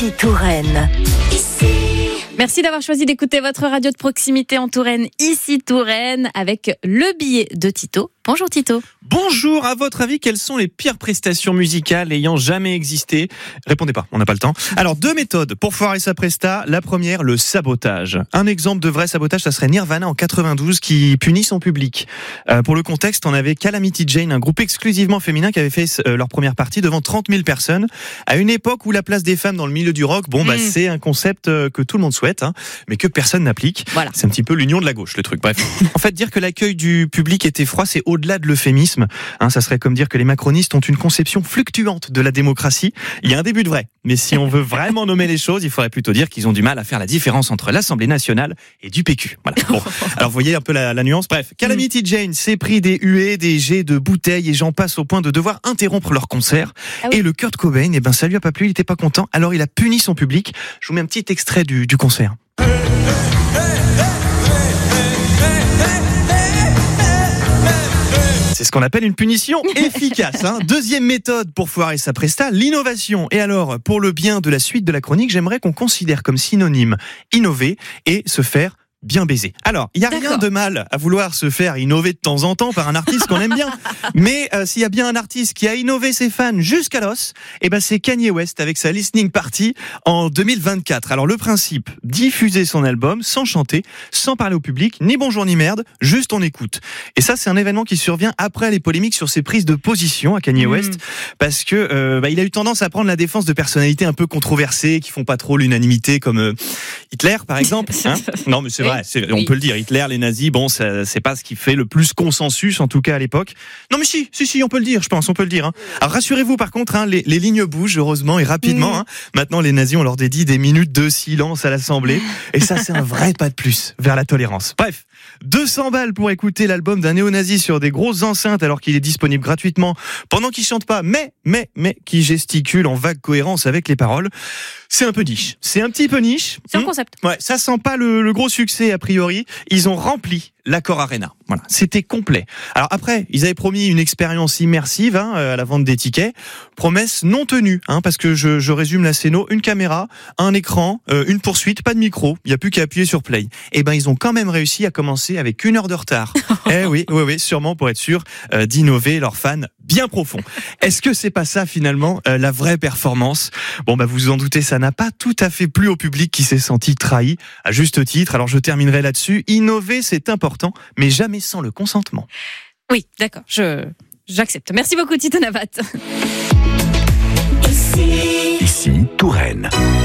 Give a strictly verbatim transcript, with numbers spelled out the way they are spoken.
Ici Touraine. Merci d'avoir choisi d'écouter votre radio de proximité en Touraine, ici Touraine, avec le billet de Tito. Bonjour Tito. Bonjour, à votre avis, quelles sont les pires prestations musicales ayant jamais existé ? Répondez pas, on n'a pas le temps. Alors, deux méthodes pour foirer sa presta. La première, le sabotage. Un exemple de vrai sabotage, ça serait Nirvana en quatre-vingt-douze qui punit son public. Euh, pour le contexte, on avait Calamity Jane, un groupe exclusivement féminin qui avait fait euh, leur première partie devant trente mille personnes, à une époque où la place des femmes dans le milieu du rock, bon, bah, mmh. c'est un concept euh, que tout le monde souhaite, hein, mais que personne n'applique. Voilà. C'est un petit peu l'union de la gauche, le truc. Bref. En fait, dire que l'accueil du public était froid, c'est au-delà de l'euphémisme. Hein, ça serait comme dire que les macronistes ont une conception fluctuante de la démocratie. Il y a un début de vrai. Mais si on veut vraiment nommer les choses, il faudrait plutôt dire qu'ils ont du mal à faire la différence entre l'Assemblée nationale et du P Q. Voilà. Bon. Alors, vous voyez un peu la, la nuance. Bref. Calamity Jane s'est pris des huées, des jets de bouteilles et j'en passe au point de devoir interrompre leur concert. Ah oui. Et le Kurt Cobain, eh ben, ça lui a pas plu, il était pas content. Alors, il a puni son public. Je vous mets un petit extrait du, du concert. C'est ce qu'on appelle une punition efficace. Hein. Deuxième méthode pour foirer sa presta, l'innovation. Et alors, pour le bien de la suite de la chronique, j'aimerais qu'on considère comme synonyme innover et se faire bien baiser. Alors, il y a D'accord. rien de mal à vouloir se faire innover de temps en temps par un artiste qu'on aime bien. Mais euh, s'il y a bien un artiste qui a innové ses fans jusqu'à l'os, eh ben c'est Kanye West avec sa Listening Party en deux mille vingt-quatre. Alors le principe, diffuser son album sans chanter, sans parler au public, ni bonjour ni merde, juste on écoute. Et ça, c'est un événement qui survient après les polémiques sur ses prises de position à Kanye mmh. West, parce que euh, bah, il a eu tendance à prendre la défense de personnalités un peu controversées, qui font pas trop l'unanimité, comme euh, Hitler par exemple. Hein non, mais c'est vrai. Ouais, c'est, on oui. peut le dire, Hitler, les nazis, bon, ça, c'est pas ce qui fait le plus consensus, en tout cas à l'époque. Non mais si, si, si, on peut le dire, je pense, on peut le dire. Hein. Alors rassurez-vous par contre, hein, les, les lignes bougent heureusement et rapidement. Mmh. Hein. Maintenant, les nazis, on leur dédie des minutes de silence à l'Assemblée, et ça, c'est un vrai pas de plus vers la tolérance. Bref, deux cents balles pour écouter l'album d'un néo-nazi sur des grosses enceintes alors qu'il est disponible gratuitement, pendant qu'il chante pas, mais, mais, mais, qui gesticule en vague cohérence avec les paroles. C'est un peu niche. C'est un petit peu niche. C'est un concept. Ouais, ça sent pas le, le gros succès a priori. Ils ont rempli l'Accor Arena. Voilà, c'était complet. Alors après, ils avaient promis une expérience immersive hein, à la vente des tickets. Promesse non tenue, hein, parce que je, je résume la scéno, une caméra, un écran, euh, une poursuite, pas de micro. Il y a plus qu'à appuyer sur play. Et ben ils ont quand même réussi à commencer avec une heure de retard. eh oui, oui, oui, sûrement pour être sûr euh, d'innover leurs fans bien profonds. Est-ce que c'est pas ça finalement euh, la vraie performance ? Bon bah vous vous en doutez, ça n'a pas tout à fait plu au public qui s'est senti trahi à juste titre. Alors je terminerai là-dessus. Innover, c'est important, mais jamais sans le consentement. Oui, d'accord, je j'accepte. Merci beaucoup Tito Navat. Ici, Ici Touraine.